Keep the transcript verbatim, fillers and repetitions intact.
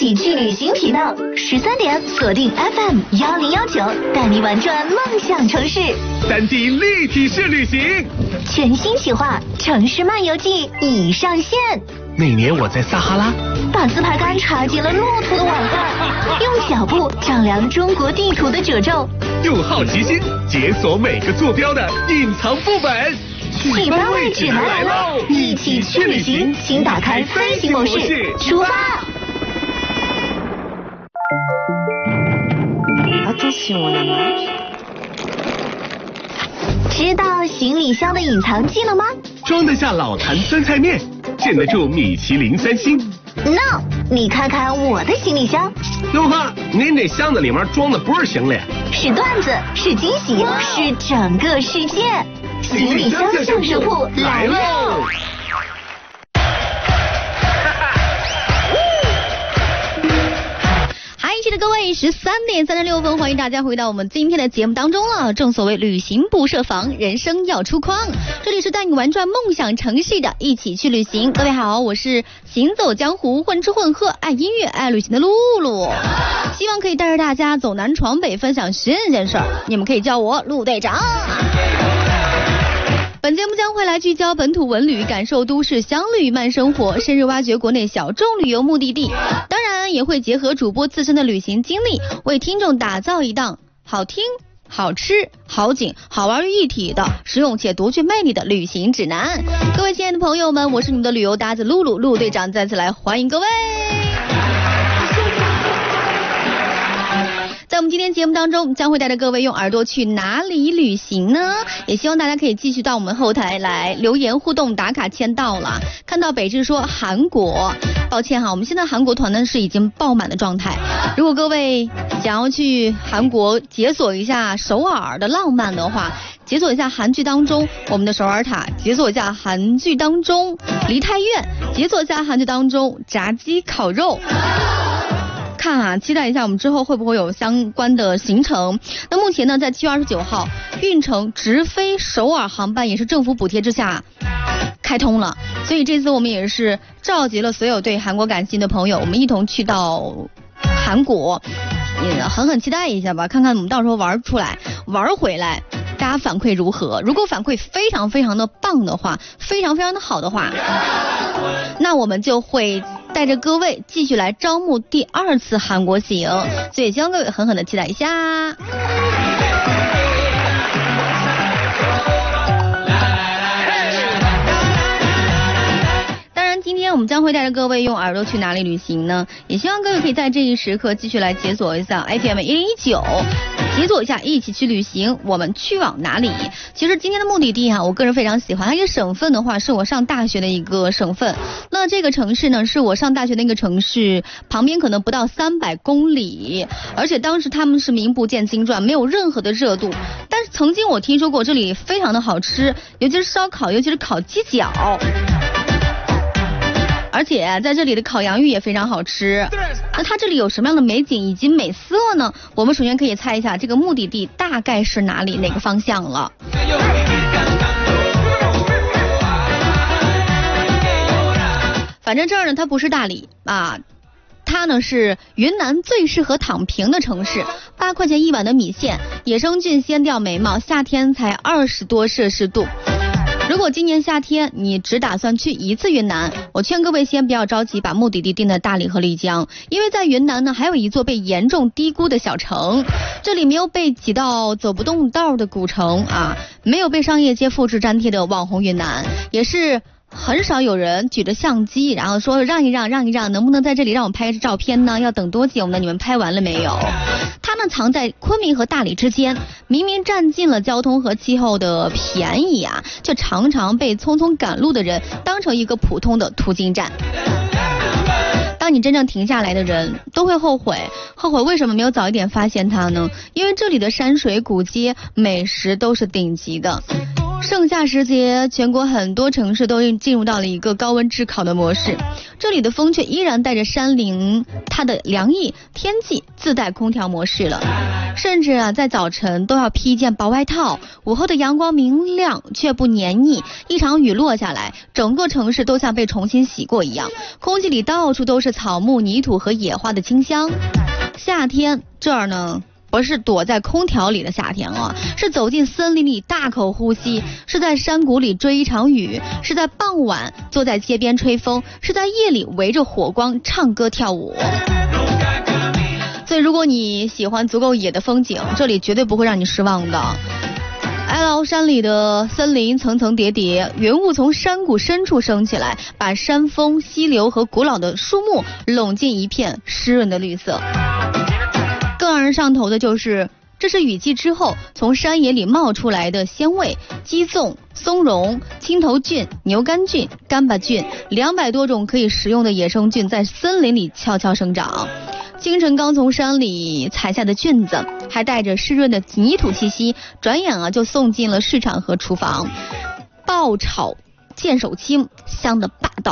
起去旅行频道，十三点锁定 F M 幺零幺九，带你玩转梦想城市。 三 D 立体式旅行， 全新企划城市漫游记已上线。 那年我在撒哈拉， 把自拍杆插进了骆驼的网盖，用脚步丈量中国地图的褶皱， 用好奇心解锁每个坐标的隐藏副本。 去班位指南来喽！一起去旅行，请打开飞行模式，出发。知道行李箱的隐藏技了吗？ 装得下老坛酸菜面，镇得住米其林三星。 No， 你看看我的行李箱。 哟呵，您这箱子里面装的不是行李， 是段子，是惊喜，是整个世界。行李箱享受铺来喽！ 嗨，亲爱的各位，十三点三十六分，欢迎大家回到我们今天的节目当中了。正所谓旅行不设防，人生要出框。这里是带你玩转梦想城市的，一起去旅行。各位好，我是行走江湖、混吃混喝、爱音乐、爱旅行的露露。希望可以带着大家走南闯北，分享十件件事儿。你们可以叫我陆队长。本节目将会来聚焦本土文旅，感受都市乡旅慢生活，深入挖掘国内小众旅游目的地，当然也会结合主播自身的旅行经历，为听众打造一档好听、好吃、好景、好玩于一体的实用且独具魅力的旅行指南。各位亲爱的朋友们，我是你们的旅游搭子露露，陆队长再次来欢迎各位。在我们今天节目当中，将会带着各位用耳朵去哪里旅行呢？也希望大家可以继续到我们后台来留言互动打卡签到了。看到北志说韩国，抱歉哈，我们现在韩国团呢是已经爆满的状态。如果各位想要去韩国解锁一下首尔的浪漫的话，解锁一下韩剧当中我们的首尔塔，解锁一下韩剧当中梨泰院，解锁一下韩剧当中炸鸡烤肉。看啊，期待一下我们之后会不会有相关的行程。那目前呢，在七月二十九号，运城直飞首尔航班也是政府补贴之下开通了，所以这次我们也是召集了所有对韩国感兴趣的朋友，我们一同去到韩国，也狠狠期待一下吧，看看我们到时候玩出来玩回来大家反馈如何。如果反馈非常非常的棒的话，非常非常的好的话，那我们就会带着各位继续来招募第二次韩国行，所以希望各位狠狠的期待一下。今天我们将会带着各位用耳朵去哪里旅行呢？也希望各位可以在这一时刻继续来解锁一下 F M 一零一九，解锁一下一起去旅行，我们去往哪里？其实今天的目的地啊，我个人非常喜欢，它一个省份的话是我上大学的一个省份，那这个城市呢是我上大学的一个城市旁边可能不到三百公里，而且当时他们是名不见经传，没有任何的热度，但是曾经我听说过这里非常的好吃，尤其是烧烤，尤其是烤鸡脚，而且在这里的烤洋芋也非常好吃。那它这里有什么样的美景以及美色呢？我们首先可以猜一下这个目的地大概是哪里，哪个方向了。反正这儿呢它不是大理啊，它呢是云南最适合躺平的城市，八块钱一碗的米线，野生菌鲜调美貌，夏天才二十多摄氏度。如果今年夏天你只打算去一次云南，我劝各位先不要着急把目的地定在大理和丽江，因为在云南呢还有一座被严重低估的小城，这里没有被挤到走不动道的古城啊，没有被商业街复制粘贴的网红云南，也是很少有人举着相机然后说让一让让一让，能不能在这里让我拍个照片呢？要等多久呢？你们拍完了没有？它呢藏在昆明和大理之间，明明占尽了交通和气候的便宜啊，却常常被匆匆赶路的人当成一个普通的途经站。当你真正停下来的人都会后悔，后悔为什么没有早一点发现它呢？因为这里的山水古街美食都是顶级的， 盛夏时节，全国很多城市都进入到了一个高温炙烤的模式，这里的风却依然带着山林它的凉意，天气自带空调模式了，甚至啊在早晨都要披一件薄外套。午后的阳光明亮却不黏腻，一场雨落下来，整个城市都像被重新洗过一样，空气里到处都是草木、泥土和野花的清香。夏天这儿呢，不是躲在空调里的夏天啊，是走进森林里大口呼吸，是在山谷里追一场雨，是在傍晚坐在街边吹风，是在夜里围着火光唱歌跳舞。所以如果你喜欢足够野的风景，这里绝对不会让你失望的。哀牢山里的森林层层叠叠，云雾从山谷深处升起来，把山峰、溪流和古老的树木拢进一片湿润的绿色。更让人上头的就是，这是雨季之后从山野里冒出来的鲜味，鸡枞、松茸、青头菌、牛肝菌、干巴菌，两百多种可以食用的野生菌在森林里悄悄生长。清晨刚从山里采下的菌子，还带着湿润的泥土气息，转眼啊就送进了市场和厨房。爆炒剑手青，香的霸道。